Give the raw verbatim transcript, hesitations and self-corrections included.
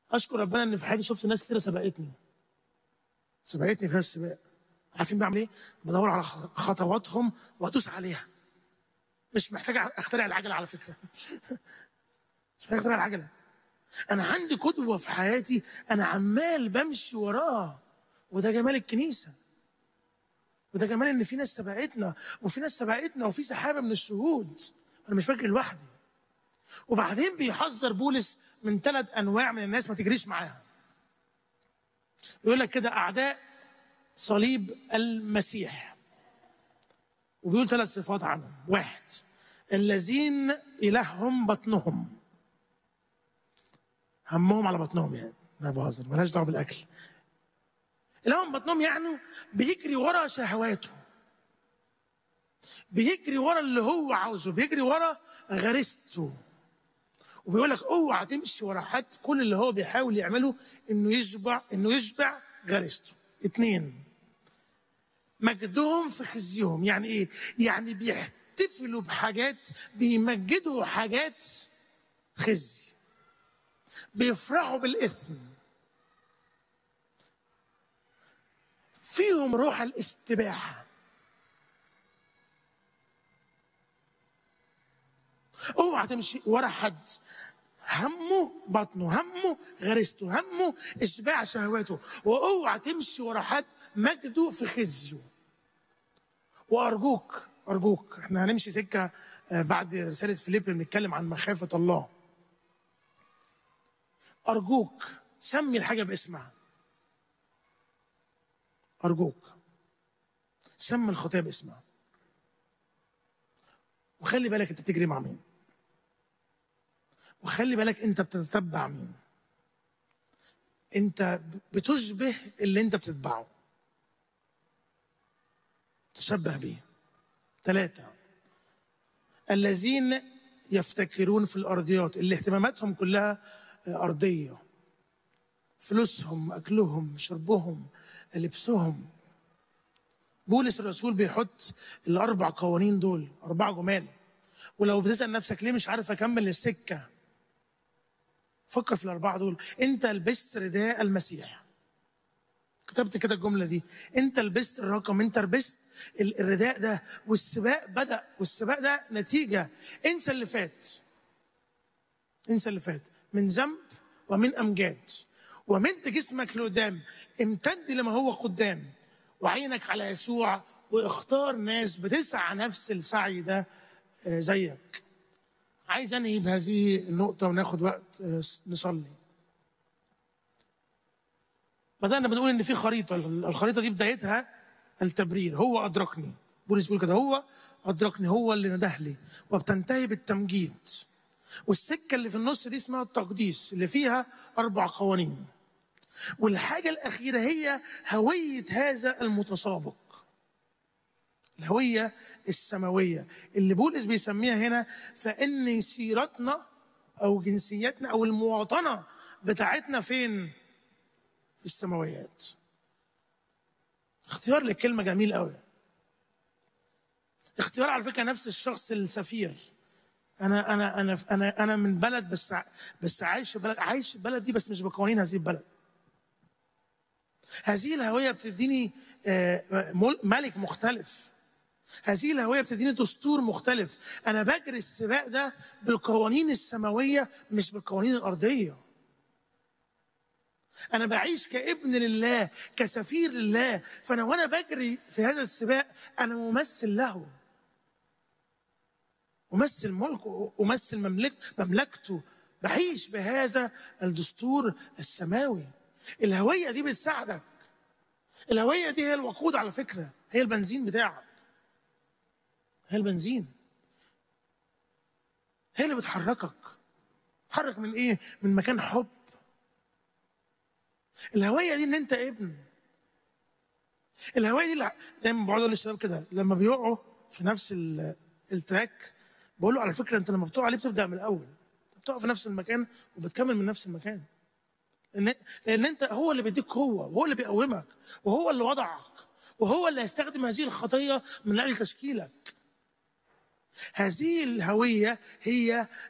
اشكر ربنا ان في حياتي شفت ناس كتير سبقتني سبقتني في هذا السباق. عارفين بعمل ايه؟ بدور على خطواتهم وادوس عليها. مش محتاج اخترع العجله على فكره. مش محتاج اخترع العجله. انا عندي قدوه في حياتي، انا عمال بمشي وراها، وده جمال الكنيسه، وده جمال ان في ناس سبقتنا وفي ناس سبقتنا وفي سحابه من الشهود. انا مش فاكر لوحدي. وبعدين بيحذر بولس من ثلاث انواع من الناس ما تجريش معاها. يقول لك كده اعداء صليب المسيح، وبيقول ثلاث صفات عنهم. واحد، الذين الههم بطنهم، همهم على بطنهم، يعني انا بهزر مالهاش دعوه بالاكل. الههم بطنهم يعني بيجري ورا شهواته، بيجري ورا اللي هو عاوزه، بيجري ورا غريزته. وبيقول لك اوعى تمشي ورا حد كل اللي هو بيحاول يعمله انه يشبع انه يشبع غريزته. اتنين، مجدهم في خزيهم. يعني ايه؟ يعني بيحتفلوا بحاجات، بيمجدوا حاجات خزي، بيفرحوا بالاثم، فيهم روح الاستباحه. اوعى تمشي ورا حد همه بطنه، همه غريزته، همه اشباع شهواته. واوعى تمشي ورا حد مجده في خزيه. وارجوك ارجوك احنا هنمشي سكه بعد رساله فيليب بنتكلم عن مخافه الله. ارجوك سمي الحاجه باسمها. ارجوك سمي الخطيه باسمها. وخلي بالك انت بتجري مع مين، وخلي بالك انت بتتبع مين. انت بتشبه اللي انت بتتبعه، تشبه بيه. ثلاثة، الذين يفتكرون في الأرضيات، اللي اهتماماتهم كلها أرضية، فلوسهم، أكلهم، شربهم، لبسهم. بولس الرسول بيحط الأربع قوانين دول، أربع جمال. ولو بتسأل نفسك ليه مش عارف أكمل السكة، فكر في الأربعة دول. أنت لبست رداء المسيح، كتبت كده الجملة دي، أنت لبست الرقم، أنت لبست الرداء ده، والسباق بدأ، والسباق ده نتيجة. انسى اللي فات، انسى اللي فات من ذنب ومن أمجاد، ومنت جسمك لقدام، امتد لما هو قدام، وعينك على يسوع، واختار ناس بتسعى نفس السعي ده زيك. عايز أنهي بهذه النقطة وناخد وقت نصلي. بدأنا بنقول إن في خريطة، الخريطة دي بدايتها التبرير. هو أدركني، بولس بيقول كده، هو أدركني، هو اللي نده لي، وبتنتهي بالتمجيد. والسكة اللي في النص دي اسمها التقديس، اللي فيها أربع قوانين. والحاجة الأخيرة هي هوية هذا المتسابق، الهوية السماوية اللي بولس بيسميها هنا، فإن سيرتنا أو جنسيتنا أو المواطنة بتاعتنا فين؟ في السماويات. اختيار للكلمة جميل قوي. اختيار على فكرة نفس الشخص السفير. أنا أنا أنا أنا أنا من بلد، بس بس عايش في بلد، عايش في البلد دي بس مش بقوانين هذه البلد. هذه الهوية بتديني ملك مختلف. هذه الهوية بتديني دستور مختلف. أنا بجري السباق ده بالقوانين السماوية مش بالقوانين الأرضية. أنا بعيش كابن لله، كسفير لله. فأنا وأنا بجري في هذا السباق أنا ممثل له، أمثل ملكه، أمثل مملك مملكته. بعيش بهذا الدستور السماوي. الهوية دي بتساعدك. الهوية دي هي الوقود على فكرة، هي البنزين بتاعك، هي البنزين، هي اللي بتحركك. تحرك من إيه؟ من مكان حب. الهوية دي إن أنت ابن. الهوية دي دايما بقعد أقول للشباب كده لما بيقعوا في نفس التراك، بقول له على فكرة أنت لما بتقع عليه بتبدأ من الأول، بتقع في نفس المكان وبتكمل من نفس المكان. لأن لأن أنت هو اللي بيديك قوة، وهو اللي بيقومك، وهو اللي وضعك، وهو اللي هيستخدم هذه الخطية من أجل تشكيلك. هذه الهوية هي